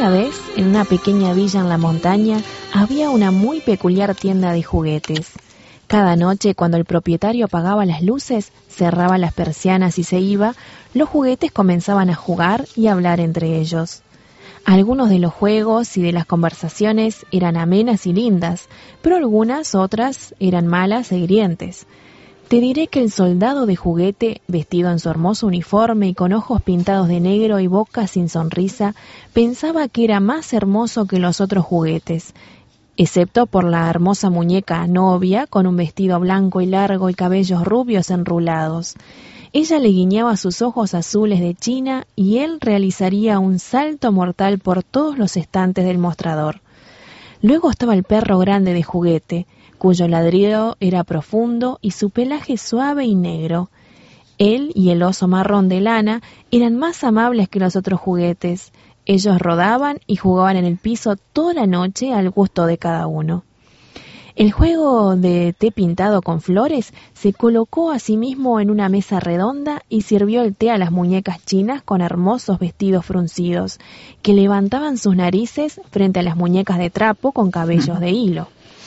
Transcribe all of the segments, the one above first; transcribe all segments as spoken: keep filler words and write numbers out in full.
Una vez, en una pequeña villa en la montaña, había una muy peculiar tienda de juguetes. Cada noche, cuando el propietario apagaba las luces, cerraba las persianas y se iba, los juguetes comenzaban a jugar y a hablar entre ellos. Algunos de los juegos y de las conversaciones eran amenas y lindas, pero algunas otras eran malas e hirientes. Te diré que el soldado de juguete, vestido en su hermoso uniforme y con ojos pintados de negro y boca sin sonrisa, pensaba que era más hermoso que los otros juguetes, excepto por la hermosa muñeca novia con un vestido blanco y largo y cabellos rubios enrulados. Ella le guiñaba sus ojos azules de china y él realizaría un salto mortal por todos los estantes del mostrador. Luego estaba el perro grande de juguete, cuyo ladrido era profundo y su pelaje suave y negro. Él y el oso marrón de lana eran más amables que los otros juguetes. Ellos rodaban y jugaban en el piso toda la noche al gusto de cada uno. El juego de té pintado con flores se colocó a sí mismo en una mesa redonda y sirvió el té a las muñecas chinas con hermosos vestidos fruncidos, que levantaban sus narices frente a las muñecas de trapo con cabellos de hilo.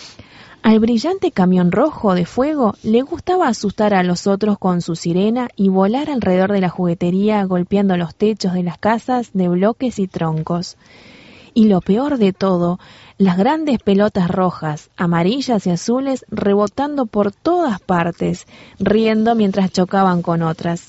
Al brillante camión rojo de fuego le gustaba asustar a los otros con su sirena y volar alrededor de la juguetería golpeando los techos de las casas de bloques y troncos. Y lo peor de todo, las grandes pelotas rojas, amarillas y azules rebotando por todas partes, riendo mientras chocaban con otras.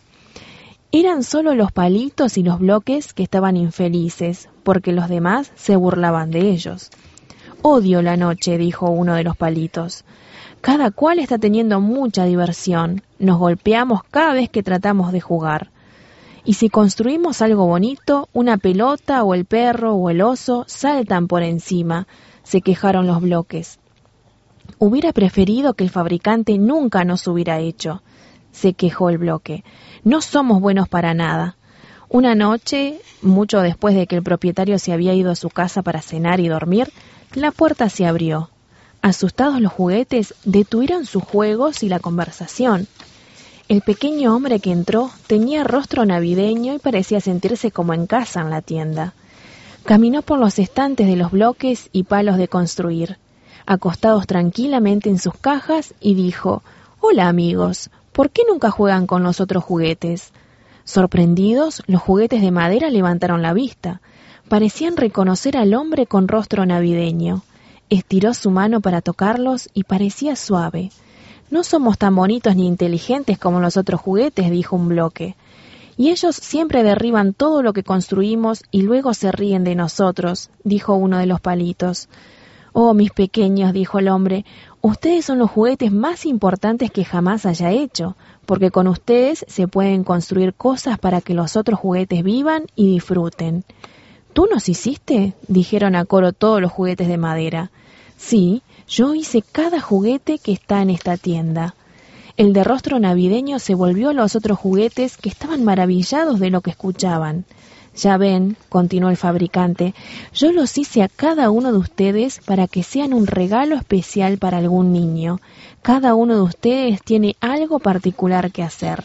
Eran solo los palitos y los bloques que estaban infelices, porque los demás se burlaban de ellos. «Odio la noche», dijo uno de los palitos. «Cada cual está teniendo mucha diversión. Nos golpeamos cada vez que tratamos de jugar. Y si construimos algo bonito, una pelota o el perro o el oso saltan por encima», se quejaron los bloques. «Hubiera preferido que el fabricante nunca nos hubiera hecho», se quejó el bloque. «No somos buenos para nada». Una noche, mucho después de que el propietario se había ido a su casa para cenar y dormir, la puerta se abrió. Asustados los juguetes detuvieron sus juegos y la conversación. El pequeño hombre que entró tenía rostro navideño y parecía sentirse como en casa en la tienda. Caminó por los estantes de los bloques y palos de construir, acostados tranquilamente en sus cajas, y dijo: «Hola amigos, ¿por qué nunca juegan con los otros juguetes?» Sorprendidos, los juguetes de madera levantaron la vista. Parecían reconocer al hombre con rostro navideño. Estiró su mano para tocarlos y parecía suave. «No somos tan bonitos ni inteligentes como los otros juguetes», dijo un bloque. «Y ellos siempre derriban todo lo que construimos y luego se ríen de nosotros», dijo uno de los palitos. «Oh, mis pequeños», dijo el hombre, «ustedes son los juguetes más importantes que jamás haya hecho, porque con ustedes se pueden construir cosas para que los otros juguetes vivan y disfruten». «¿Tú nos hiciste?», dijeron a coro todos los juguetes de madera. «Sí, yo hice cada juguete que está en esta tienda». El de rostro navideño se volvió a los otros juguetes, que estaban maravillados de lo que escuchaban. «Ya ven», continuó el fabricante, «yo los hice a cada uno de ustedes para que sean un regalo especial para algún niño. Cada uno de ustedes tiene algo particular que hacer».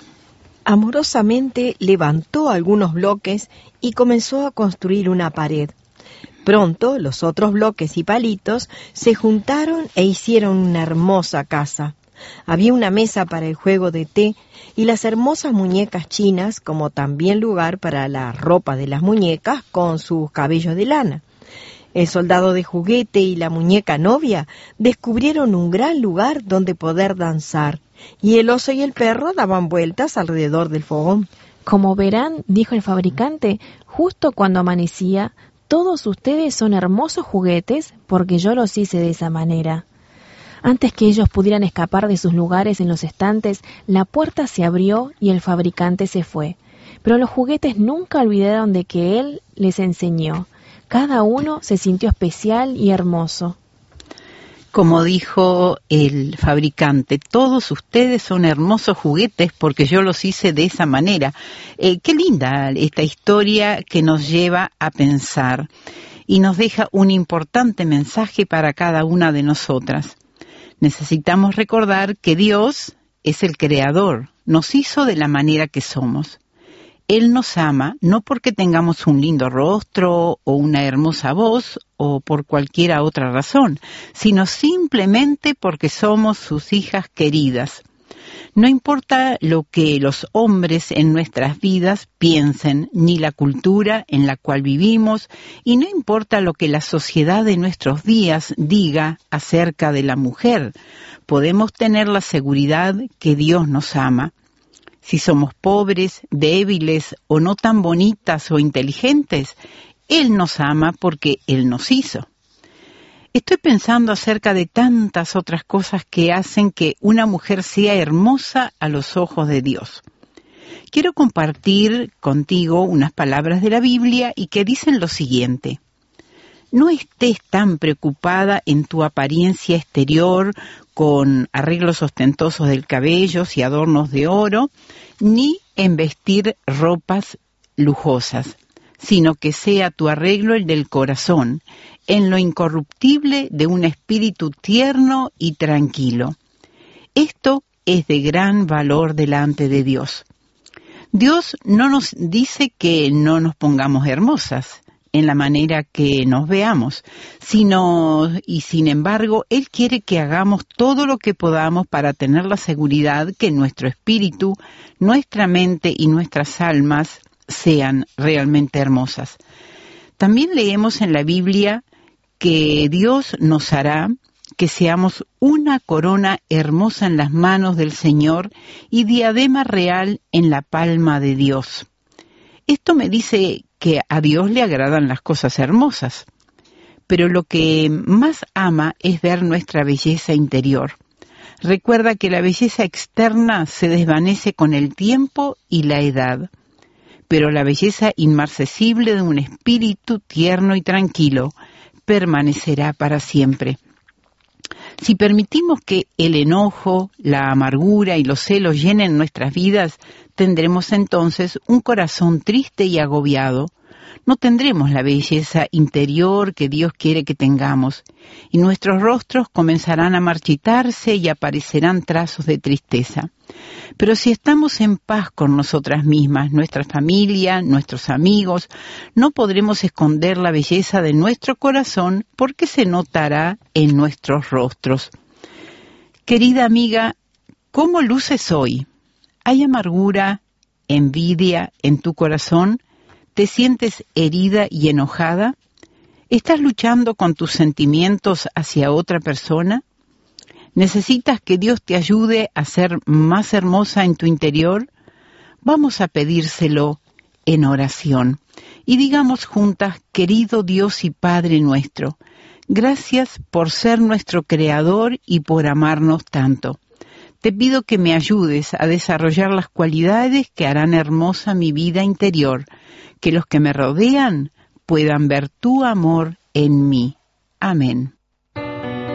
Amorosamente levantó algunos bloques y comenzó a construir una pared. Pronto los otros bloques y palitos se juntaron e hicieron una hermosa casa. Había una mesa para el juego de té y las hermosas muñecas chinas, como también lugar para la ropa de las muñecas con sus cabellos de lana. El soldado de juguete y la muñeca novia descubrieron un gran lugar donde poder danzar, y el oso y el perro daban vueltas alrededor del fogón. «Como verán», dijo el fabricante, «justo cuando amanecía, todos ustedes son hermosos juguetes porque yo los hice de esa manera». Antes que ellos pudieran escapar de sus lugares en los estantes, la puerta se abrió y el fabricante se fue. Pero los juguetes nunca olvidaron de que él les enseñó. Cada uno se sintió especial y hermoso. Como dijo el fabricante, todos ustedes son hermosos juguetes porque yo los hice de esa manera. Eh, qué linda esta historia que nos lleva a pensar y nos deja un importante mensaje para cada una de nosotras. Necesitamos recordar que Dios es el creador, nos hizo de la manera que somos. Él nos ama no porque tengamos un lindo rostro o una hermosa voz o por cualquier otra razón, sino simplemente porque somos sus hijas queridas. No importa lo que los hombres en nuestras vidas piensen, ni la cultura en la cual vivimos, y no importa lo que la sociedad de nuestros días diga acerca de la mujer, podemos tener la seguridad que Dios nos ama. Si somos pobres, débiles o no tan bonitas o inteligentes, Él nos ama porque Él nos hizo. Estoy pensando acerca de tantas otras cosas que hacen que una mujer sea hermosa a los ojos de Dios. Quiero compartir contigo unas palabras de la Biblia y que dicen lo siguiente. No estés tan preocupada en tu apariencia exterior con arreglos ostentosos del cabello y adornos de oro, ni en vestir ropas lujosas, sino que sea tu arreglo el del corazón, en lo incorruptible de un espíritu tierno y tranquilo. Esto es de gran valor delante de Dios. Dios no nos dice que no nos pongamos hermosas en la manera que nos veamos, sino, y sin embargo, Él quiere que hagamos todo lo que podamos para tener la seguridad que nuestro espíritu, nuestra mente y nuestras almas sean realmente hermosas. También leemos en la Biblia que Dios nos hará que seamos una corona hermosa en las manos del Señor y diadema real en la palma de Dios. Esto me dice que a Dios le agradan las cosas hermosas, pero lo que más ama es ver nuestra belleza interior. Recuerda que la belleza externa se desvanece con el tiempo y la edad, pero la belleza inmarcesible de un espíritu tierno y tranquilo permanecerá para siempre. Si permitimos que el enojo, la amargura y los celos llenen nuestras vidas, tendremos entonces un corazón triste y agobiado. No tendremos la belleza interior que Dios quiere que tengamos, y nuestros rostros comenzarán a marchitarse y aparecerán trazos de tristeza. Pero si estamos en paz con nosotras mismas, nuestra familia, nuestros amigos, no podremos esconder la belleza de nuestro corazón porque se notará en nuestros rostros. Querida amiga, ¿cómo luces hoy? ¿Hay amargura, envidia en tu corazón? ¿Te sientes herida y enojada? ¿Estás luchando con tus sentimientos hacia otra persona? ¿Necesitas que Dios te ayude a ser más hermosa en tu interior? Vamos a pedírselo en oración. Y digamos juntas, querido Dios y Padre nuestro, gracias por ser nuestro Creador y por amarnos tanto. Te pido que me ayudes a desarrollar las cualidades que harán hermosa mi vida interior, que los que me rodean puedan ver tu amor en mí. Amén.